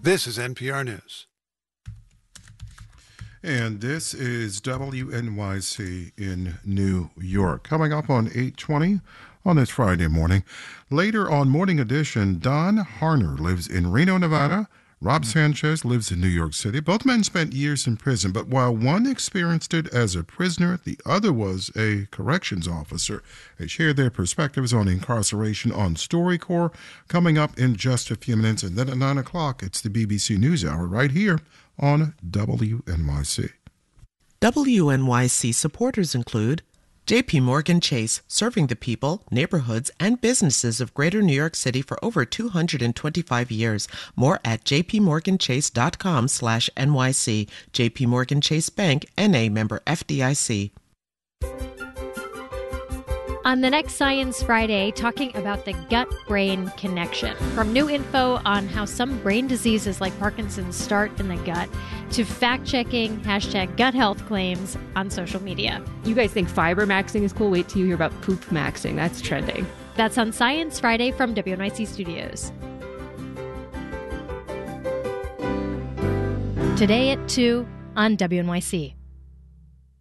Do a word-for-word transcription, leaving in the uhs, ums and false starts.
This is N P R News. And this is W N Y C in New York. Coming up on eight twenty on this Friday morning. Later on Morning Edition, Don Harner lives in Reno, Nevada. Rob Sanchez lives in New York City. Both men spent years in prison, but while one experienced it as a prisoner, the other was a corrections officer. They share their perspectives on incarceration on StoryCorps coming up in just a few minutes. And then at nine o'clock, it's the B B C NewsHour right here on W N Y C. W N Y C supporters include J P Morgan Chase, serving the people, neighborhoods, and businesses of Greater New York City for over two hundred twenty-five years. More at jpmorganchase.com slash NYC. J P Morgan Chase Bank, N A member F D I C. On the next Science Friday, talking about the gut-brain connection. From new info on how some brain diseases like Parkinson's start in the gut to fact-checking hashtag gut health claims on social media. You guys think fiber maxing is cool? Wait till you hear about poop maxing. That's trending. That's on Science Friday from W N Y C Studios. Today at two on W N Y C.